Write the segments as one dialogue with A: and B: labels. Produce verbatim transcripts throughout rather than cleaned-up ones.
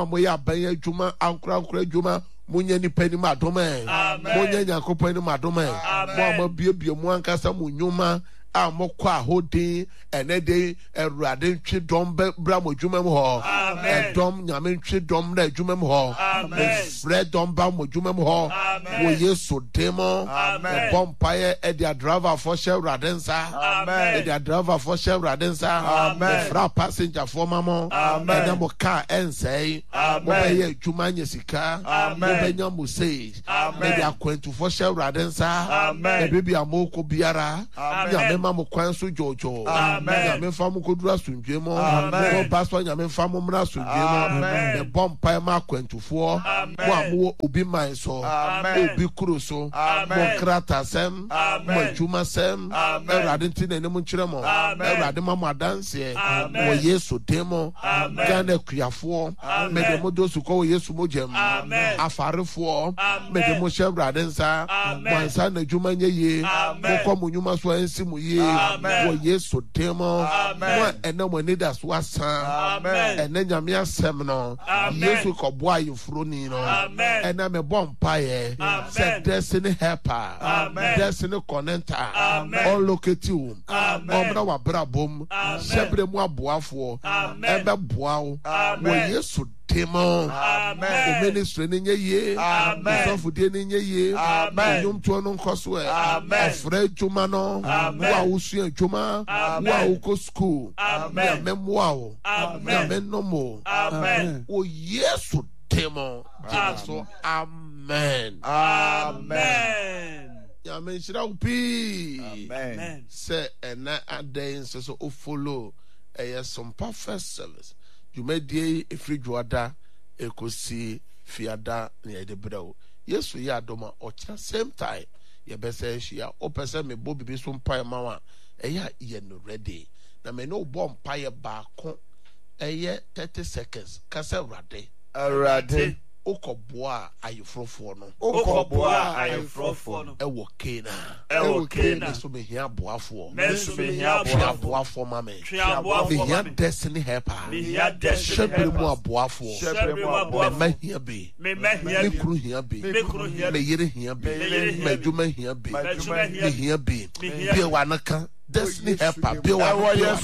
A: Moya Baya Juma, Ankra Juma, Munya ni Penny Madome, Munya Yakopo Madome, Mama Bibia Mwankasa Munyuma. Amokwa hodi enede erade ntwe dom bramo dwumam ho edom nyame ntwe dom na dwumam ho fred dom ba mo dwumam ho wo yesu demo e bompaye e dia driver for share radensa e dia driver for share radensa e fra passenger for mamo e na mo car ensei mo be ye dwuma nyesika mo be nyamo sei e dia kwentu for share radensa e bibi amoko biara nyame mamo kwan so jojo nyame fa mo kodura sundwe mo mo pastor nyame fa mo mra sundwe mo e bompa ma kwantufo mo amu obi man so obi kuro so mo krata sem mo juma sem erade ntine ne mo nkyere mo erade ma mo adanse wo yesu demo gana kuafo me de mo dosu ko wo yesu mo jem afarefo me de mo shebrade nsa mo ansa na juma nyeye mo ko mo nyuma so ansi mo ye wo yesu demo mo ena mo ni das wasan ena nyame asem no yesu ko boa yefuro ni no ena me bompa ye say destiny helper destiny connector all locate you omra wa brabom shebre mu aboafo ebe boa wo yesu demo o ministry ni ye so fudie ni ye nyum to no nkoso e afra djuma no wa usu djuma wa uko school ya memwa wo ya menomo o yesu demo so amen
B: amen
A: ya men shira upi
B: amen
A: say ena aden so o follow e some perfect service you made the ifrijuada ekosi fiada na yede brawo yesu ya adoma ocha same time ye bese hia opese me bo bibi so mpa ma wa eya ye no ready na me no bo mpa ye ba ko eye thirty seconds kasa rade
B: arade
A: okoboa ayefrofo no
B: okoboa ayefrofo no
A: ewo kena
B: ewo kena
A: so me hia boafo
B: me so me hia
A: boafo ma me
B: boafo
A: hia destiny helper
B: me hia destiny
A: shebre mu aboafo
B: shebre mu aboafo
A: me hia be
B: me me hia
A: me kru hia be
B: me kru hia
A: me yere hia be me djuma hia be me hia be be wa naka destiny helper be wa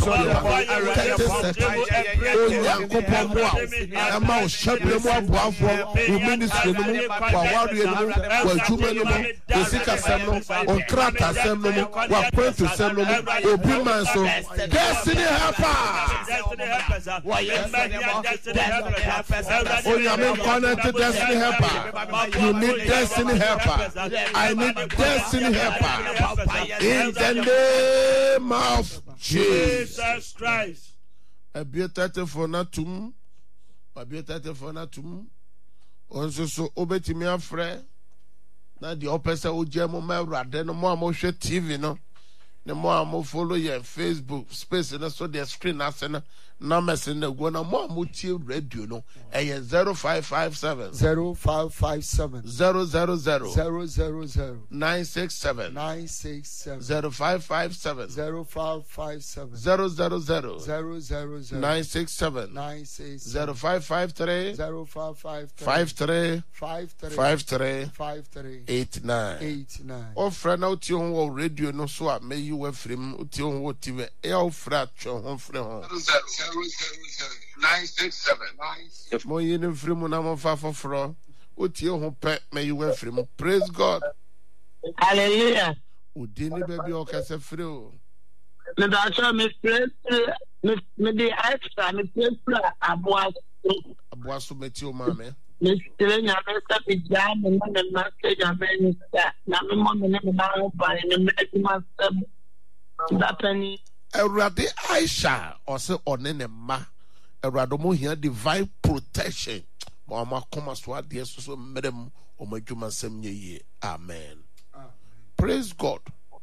A: ama o shebre mu aboafo o ministry no wa wari no wa djuma no o sika sem no o krata sem no wa point sem no obi man so destiny helper
B: wa yes destiny helper
A: oh you mean connected destiny helper you need destiny helper I need destiny helper in the name of Jesus
B: Christ.
A: A beautiful for natum, a beautiful for natum. Also, so obetimi afre. Na the opesa ujemo me rade no mo amoshe T V no. Ne mo amo follow your Facebook space na so the screen asena na message na go na mo amuti radio no. E zero five five seven
C: zero five five seven
A: zero zero zero
C: zero zero zero
A: nine six seven
C: nine six seven
A: zero five five seven
C: zero five five seven
A: zero zero zero
C: zero zero zero
A: nine six seven
C: nine six
A: zero five five three
C: zero five five
A: five three
C: five three
A: five three
C: five three
A: eight nine
C: eight nine.
A: Ofra na uti ho wo radio no so a me you afrim uti ho wo T V e ofra twa ho frɛ ho nine six seven mo yin frem na mo fa foforo uti ho pe me you afrim. Praise God.
D: Hallelujah.
A: Udi ni baby o kase frɛ o
D: Me da cho me praise me me the extra me praise aboa
A: aboa so meti o ma me
D: me tere nya me sa me jam me na me message am sa na me mo me me na ho ba ne me ati ma sam that any
A: Erade Aisha or say one ne ma Erado mo hia divine protection mo ma koma so ade so so medem o madwuma sam nye ye. Amen. Praise God.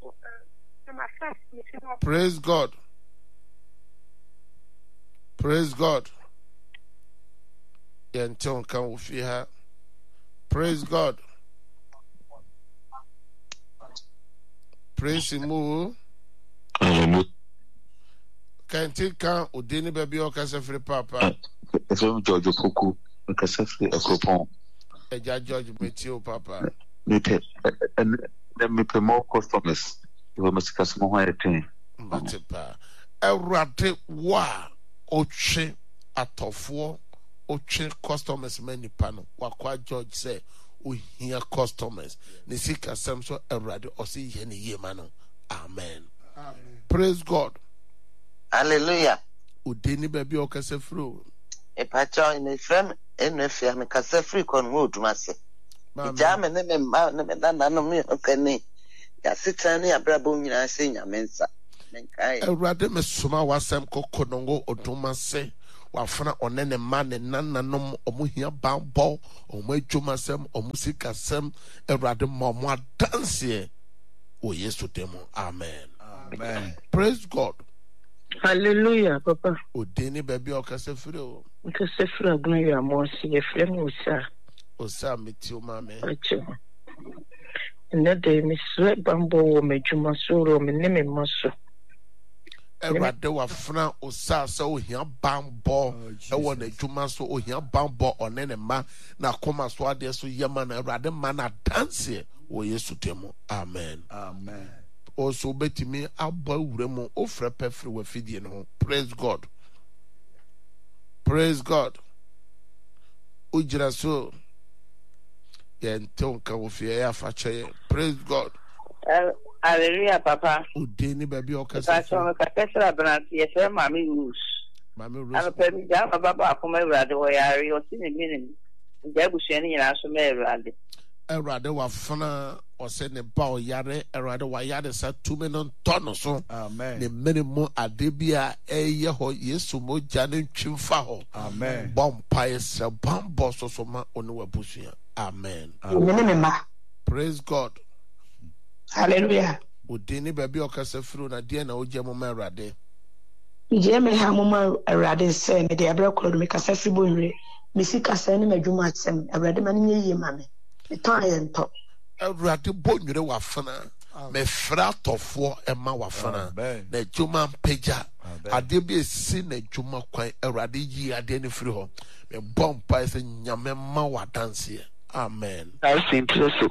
A: Praise God. Praise God. Yenton kan wo fi ha. Praise God. Praise him. Can't take count Udini baby or Casa Free Papa.
E: From George Poku. mekasa firi akuropɔn
A: Eja George Metio Papa.
E: mepɛ na mepɛ more customers wɔ masika so mo ho ayɛ ten
A: Matipa. Erade wa otwe atofo otwe customers many pano. Wakwa George say ohia customers. Ni sika sam so erade osi ye ne ye mano. Amen.
C: Amen.
A: Praise God.
F: Hallelujah.
A: Udeni baby okase fro.
F: E pacha in frame en efia me kasa free kon wo dumase. Ja me ne me ma ne me danda no me okani. Ya sitani abrabo nyina se nyamensa. Menkai.
A: Erade me soma wasem kokonongo odumase. Wafana onene man ne nananom omuhia bambo omu adwumasem omusika sem erade momo adanse o Yesu demo. Amen.
B: Amen.
A: Praise God.
D: Hallelujah, Papa.
A: Udeni baby okase fro.
D: Nkase free aguna ya mo si ye free me usa.
A: Osa metio mame.
D: Acho. Na de mi swe bambo wo medwuma so ro me ne me maso.
A: Erade wafana osa sa ohia bambo ewo na adwuma so ohia bambo onene ma na koma so ade so yema na erade ma na dance o Yesu demo. Amen.
B: Amen.
A: Also betimi abba wuremo ofra pefre wa fidie no. Praise God. Praise God. Ujira so yenton ka ofie ya fache. Praise God.
D: Hallelujah, Papa.
A: Udeni baby okase.
D: Pacho me katesra branti ye fe mami us.
A: Mami
D: Ano
A: Rose.
D: pe mi ja baba akoma urade wo yare o ti ni mini. Nja busuani nyina so me urade.
A: Erade wafana ose ne ba oyare erade wa yare sa tumi no tono so.
B: Amen.
A: Ne minimum adebia eye ho Yesu mo jane ntwimfa ho.
B: Amen.
A: Bompa ese bombo so so ma onu wabusia. Amen. Praise God.
G: Hallelujah.
A: Udeni baby okase fru na die na oje mo ma erade.
G: Je me ha mo ma awrade se me de abra kro me kasa fi bonwe. Me si kasa ni madwuma atsem. Awrade ma nye yie ma me. Me ton ye nto.
A: Erade bonwere wafana. Me fra tofo ema wafana.
B: Amen.
A: Na juma peja.
B: Amen.
A: Ade bi esi na juma kwan erade yi ade ni fri ho. Me bompa ese nyame ma wadanse. Amen.
F: That's interesting.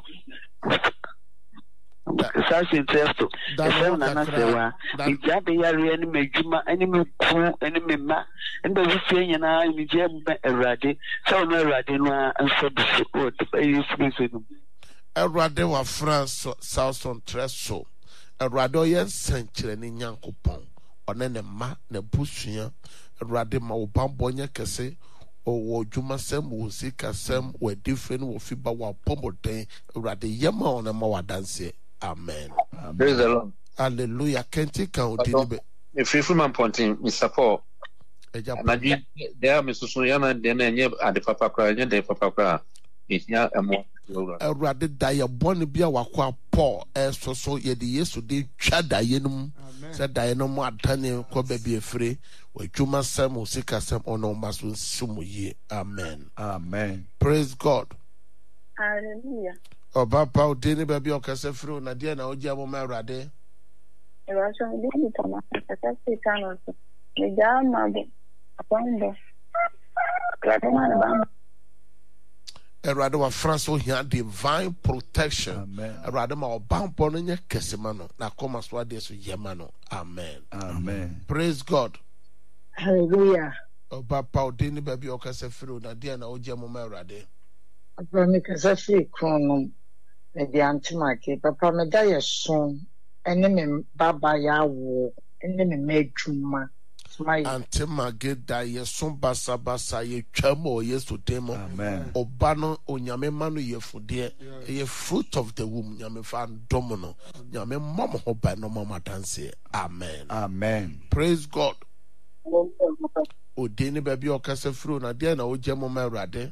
F: That's interesting.
A: That-
F: Efe na na sewa.
A: that-
F: Ija be yare ani medwuma ani me ku ani me ma. Ani be fie nyina ni je mba Awurade. So no Awurade no anso bisu o de yi fiso no.
A: Erade wa France Southern Treso. Erade oye nsankyere ni Nyankopon. One ne ma na busua. Erade ma wo bambo nya kese. O wo dwuma sem wo sika sem wo different wo fiba wo pomoden. Erade yema ona ma wadanse. Amen.
E: praise the Lord
A: Hallelujah. Kenti kan odini be.
E: me free from pontin me support
A: Eja
E: na di there me susu yana de na nye ade papa kra nye de papa kra ya emo
A: Erade da ye bone bia wakwa Paul eso so ye de Yesu de twa da ye num. Se da ye num adane ko ba bi efre. Wo dwuma sem wo sika sem ono maso nsumu ye. Amen.
B: Amen.
A: Praise God.
D: Hallelujah.
A: Oba pa odini baby okase fru na dia na oji amo ma Erade.
D: E wa so ndi ni tama. Kasa si tano so. Me ja ma bo. Apondo. Krado ma na ba.
A: Erade wa France o hia divine protection.
B: Amen.
A: Erade ma obampo no nye kesema no na koma so ade so yema no. Amen.
B: Amen.
A: Praise God.
G: Hallelujah.
A: Oba pa odini baby okase fru na dia na oji amo ma Erade.
H: Papa me kasa fi krono me di antimake papa me da ye son ene me baba ya wo ene me medwuma my
A: Ante mageda ye son basa basa ye twamo Yesu demo.
B: Amen.
A: Oba no onyame ma no ye fude ye fruit of the womb nyame fa ndom no nyame mom ho ba no mama dance. Amen.
B: Amen.
A: Praise God. Odini baby okase fru na dia na oje mo ma Erade.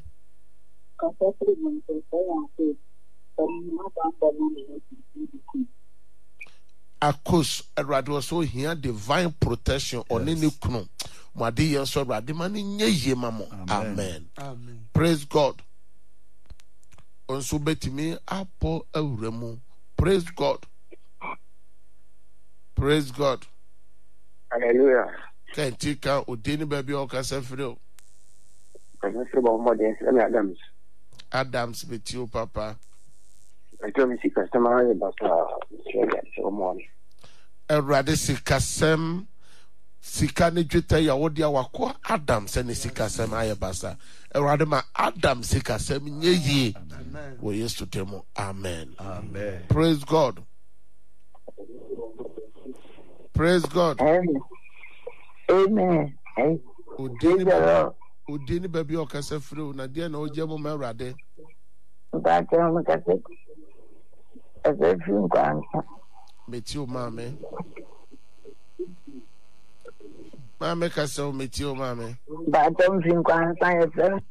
A: Akos Erade so here divine protection on any kunu. Mwadi ye so Erade mani nye ye mamo. Amen.
C: Amen.
A: Praise God. Onso betimi apo awremu. Praise God. Praise God.
F: Hallelujah.
A: Kenti ka odini baby okase fru.
I: Professor Bomodin, and Adams.
A: Adams with you, Papa.
I: I told me she customer about so morning.
A: A radicasem Sikani Jutta Yawodia Wako Adams and Sikasem Ayabasa. A radima Adam Sikasem ye. We used to tell me, Amen.
B: Amen.
A: Praise God. Praise God.
F: Amen. Amen.
A: Udini Udini baby o kase free na dia na oje mo merade.
F: Ba te mo kase. Ese fin kwan.
A: Meti o mame. Mame kase o meti o mame.
F: Ba te mo fin kwan san ese.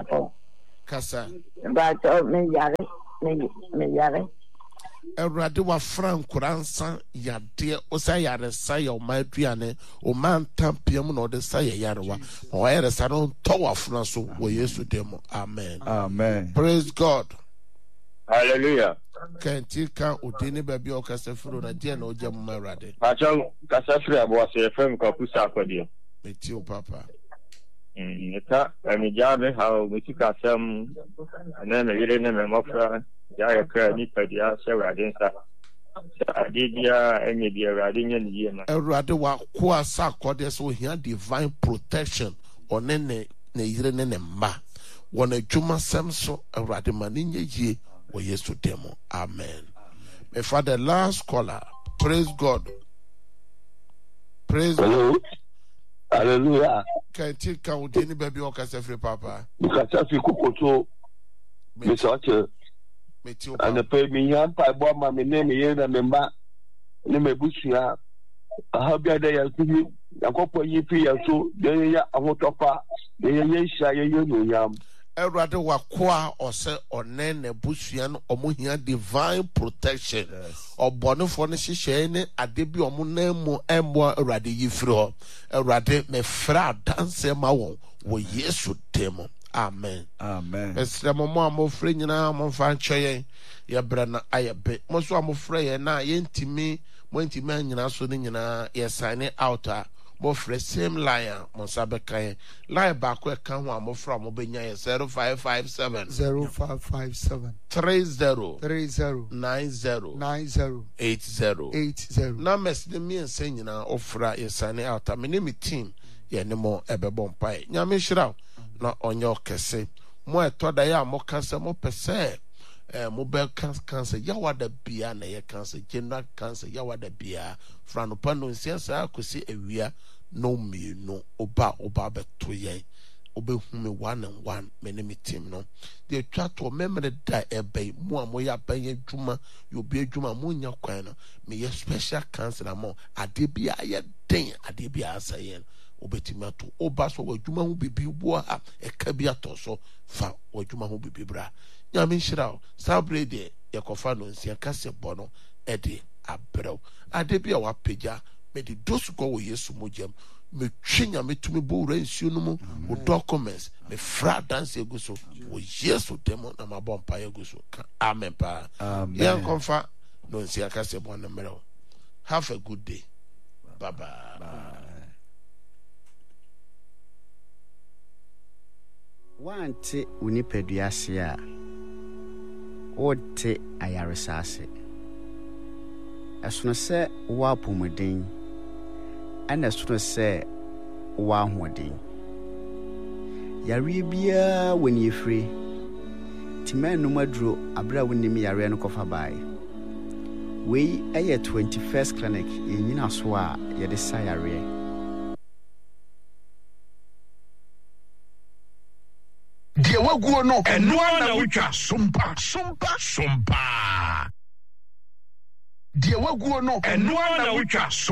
A: Kasa.
F: Ba te me yare, me me yare.
A: Erade wa frank kuransa yade osa yare sa ya o maduane o man tampiam na o de sa ya yare wa o yare sa no towa funa so wo Yesu demo. Amen.
B: Amen.
A: Praise God.
I: Hallelujah.
A: Kenti kan odini baby o kase free na dia na oje mo merade.
I: Pacho, Kasafri Abuase, F M Kapusa Kodia.
A: Meti o papa.
I: Nita, and the job, how we took us some, and then the Yellow and Mofra, Yaka, Nipadia, Sarah Densa. I did ya, and maybe a riding in the year.
A: Erade wa kwa sa kode so here divine protection on ne ne yire ne ne mba. Won adwuma sem so erade maninye ye wo Yesu demo. Amen. My father, last caller. Praise God. Praise
J: Hello.
A: God.
J: Hallelujah.
A: Can take count any baby or case free papa.
J: Because I feel kukoto. Mister Oche. And the pay me yan pa bo ma me name ye na memba. Ne me busia. I have ya there you. Yakopo yi fi ya so. De ya ahotopa. De ye sha ye ye no yam.
A: Erade wa kwa ose onen ne busua no omo hia divine protection. Obonefo ne hihye ne ade bi omo na mu embo erade yifiri ho. Erade me fra dance ma won wo Yesu demo. Amen.
B: Amen.
A: Esre mo mo amofre nyina mo fa ncheye ye bra na ayebe. Mo so amofre ye na ye ntimi mo ntimi anyina so ne nyina ye sign out a mo frɛ same line mo sabe kan line back we kan ho amofra mo benya ye zero five five seven
C: zero five five seven
A: three zero
C: three zero
A: nine zero
C: nine zero
A: eight zero
C: eight zero.
A: na mes de mi ense nyina ofra ye sign out a me ne me team ye ne mo ebebo mpai nyame hira na onye okese mo etoda ya mo kanse mo pese eh mobile cancer yawada bia na ye cancer general cancer yawada bia frano pano nsiasa akosi ewia no me no oba oba beto ye obehume one and one me ne me team no de twa to memre da ebe mu amoya banye dwuma yo be dwuma mu nya kwan no me ye special cancer amo ade bia ye den ade bia asayen obetimi ato oba so wadwuma hu bibi bo ha e ka bia to so fa wadwuma hu bibi bra nyame nhyira sabre de yakofa no nsia kase bono ede abrɛw ade bia wapagya me de dosu go wo Yesu mogyam me twinya me tumi bo ra nsuo no mu wo documents me fra dance egu so wo Yesu demo na mabompa egu so amen pa yan konfa no nsia kase bono mrɛw. Have a good day. Bye bye. Bye.
K: Wante unipadua ase a wote ayaresa ase esono se wo apomuden ana esono se wo ahoden yare bia woni efre timanu maduro abra wonim yare no kofa bai we eye twenty-first clinic yenyina so a ye de sa yare
L: Die waguo no eno na wutwa sompa sompa sompa Die waguo no eno na wutwa